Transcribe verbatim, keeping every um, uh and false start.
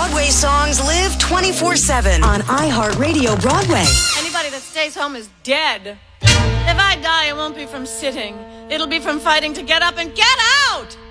Broadway songs live twenty-four seven on iHeartRadio Broadway. Anybody that stays home is dead. If I die, it won't be from sitting. It'll be from fighting to get up and get out!